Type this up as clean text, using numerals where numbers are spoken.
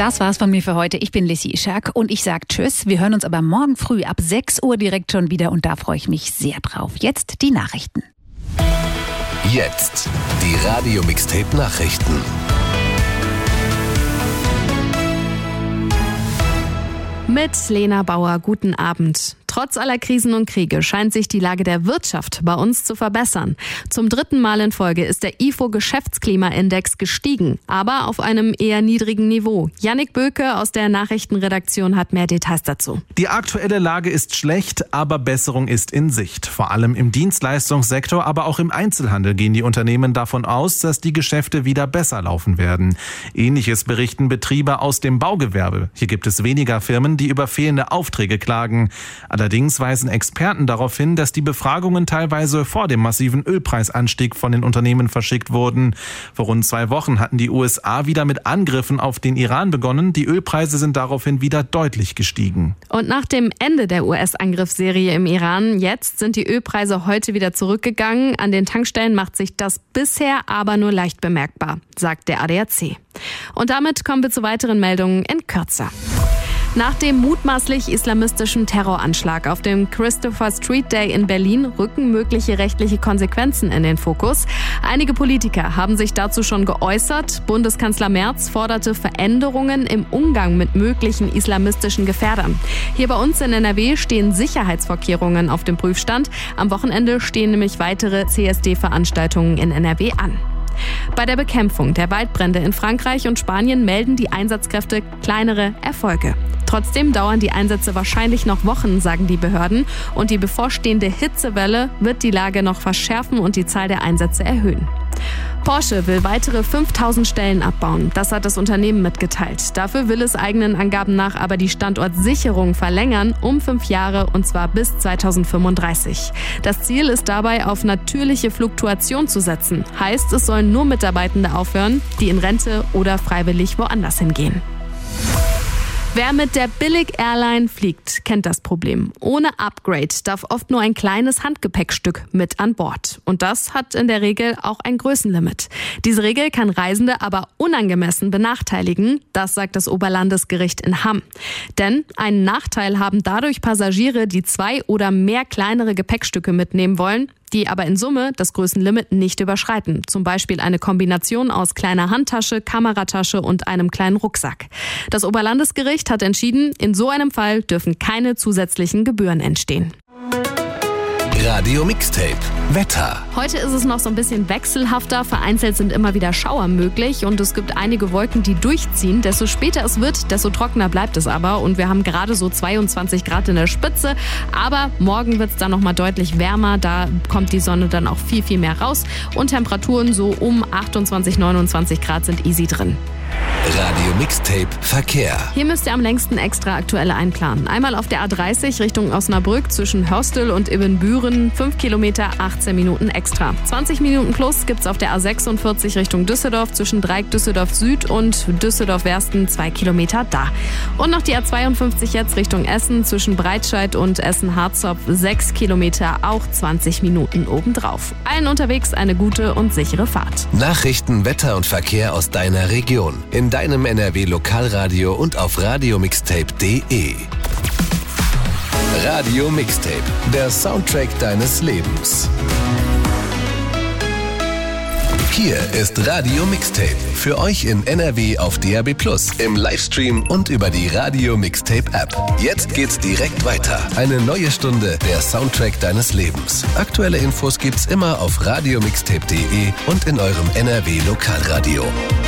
Das war's von mir für heute. Ich bin Lissy Ischak und ich sag Tschüss. Wir hören uns aber morgen früh ab 6 Uhr direkt schon wieder und da freue ich mich sehr drauf. Jetzt die Nachrichten. Jetzt die Radio-Mixtape-Nachrichten. Mit Lena Bauer, guten Abend. Trotz aller Krisen und Kriege scheint sich die Lage der Wirtschaft bei uns zu verbessern. Zum 3. Mal in Folge ist der IFO-Geschäftsklimaindex gestiegen, aber auf einem eher niedrigen Niveau. Yannick Böke aus der Nachrichtenredaktion hat mehr Details dazu. Die aktuelle Lage ist schlecht, aber Besserung ist in Sicht. Vor allem im Dienstleistungssektor, aber auch im Einzelhandel gehen die Unternehmen davon aus, dass die Geschäfte wieder besser laufen werden. Ähnliches berichten Betriebe aus dem Baugewerbe. Hier gibt es weniger Firmen, die über fehlende Aufträge klagen. Allerdings weisen Experten darauf hin, dass die Befragungen teilweise vor dem massiven Ölpreisanstieg von den Unternehmen verschickt wurden. Vor rund 2 Wochen hatten die USA wieder mit Angriffen auf den Iran begonnen. Die Ölpreise sind daraufhin wieder deutlich gestiegen. Und nach dem Ende der US-Angriffsserie im Iran, jetzt sind die Ölpreise heute wieder zurückgegangen. An den Tankstellen macht sich das bisher aber nur leicht bemerkbar, sagt der ADAC. Und damit kommen wir zu weiteren Meldungen in Kürze. Nach dem mutmaßlich islamistischen Terroranschlag auf dem Christopher Street Day in Berlin rücken mögliche rechtliche Konsequenzen in den Fokus. Einige Politiker haben sich dazu schon geäußert. Bundeskanzler Merz forderte Veränderungen im Umgang mit möglichen islamistischen Gefährdern. Hier bei uns in NRW stehen Sicherheitsvorkehrungen auf dem Prüfstand. Am Wochenende stehen nämlich weitere CSD-Veranstaltungen in NRW an. Bei der Bekämpfung der Waldbrände in Frankreich und Spanien melden die Einsatzkräfte kleinere Erfolge. Trotzdem dauern die Einsätze wahrscheinlich noch Wochen, sagen die Behörden. Und die bevorstehende Hitzewelle wird die Lage noch verschärfen und die Zahl der Einsätze erhöhen. Porsche will weitere 5000 Stellen abbauen. Das hat das Unternehmen mitgeteilt. Dafür will es eigenen Angaben nach aber die Standortsicherung verlängern um 5 Jahre und zwar bis 2035. Das Ziel ist dabei, auf natürliche Fluktuation zu setzen. Heißt, es sollen nur Mitarbeitende aufhören, die in Rente oder freiwillig woanders hingehen. Wer mit der Billig-Airline fliegt, kennt das Problem. Ohne Upgrade darf oft nur ein kleines Handgepäckstück mit an Bord. Und das hat in der Regel auch ein Größenlimit. Diese Regel kann Reisende aber unangemessen benachteiligen. Das sagt das Oberlandesgericht in Hamm. Denn einen Nachteil haben dadurch Passagiere, die 2 oder mehr kleinere Gepäckstücke mitnehmen wollen, die aber in Summe das Größenlimit nicht überschreiten. Zum Beispiel eine Kombination aus kleiner Handtasche, Kameratasche und einem kleinen Rucksack. Das Oberlandesgericht hat entschieden, in so einem Fall dürfen keine zusätzlichen Gebühren entstehen. Radio Mixtape Wetter. Heute ist es noch so ein bisschen wechselhafter. Vereinzelt sind immer wieder Schauer möglich und es gibt einige Wolken, die durchziehen. Desto später es wird, desto trockener bleibt es aber. Und wir haben gerade so 22 Grad in der Spitze. Aber morgen wird es dann nochmal deutlich wärmer. Da kommt die Sonne dann auch viel, viel mehr raus. Und Temperaturen so um 28, 29 Grad sind easy drin. Radio Mixtape Verkehr. Hier müsst ihr am längsten extra aktuelle einplanen. Einmal auf der A30 Richtung Osnabrück zwischen Hörstel und Ibbenbüren 5 Kilometer, 18 Minuten extra. 20 Minuten plus gibt's auf der A46 Richtung Düsseldorf zwischen Dreieck Düsseldorf Süd und Düsseldorf-Wersten 2 Kilometer da. Und noch die A52 jetzt Richtung Essen zwischen Breitscheid und Essen-Harzopf 6 Kilometer, auch 20 Minuten obendrauf. Allen unterwegs eine gute und sichere Fahrt. Nachrichten, Wetter und Verkehr aus deiner Region. In deinem NRW-Lokalradio und auf radiomixtape.de. Radio Mixtape, der Soundtrack deines Lebens. Hier ist Radio Mixtape. Für euch in NRW auf DAB+, im Livestream und über die Radio Mixtape App. Jetzt geht's direkt weiter. Eine neue Stunde, der Soundtrack deines Lebens. Aktuelle Infos gibt's immer auf radiomixtape.de und in eurem NRW Lokalradio.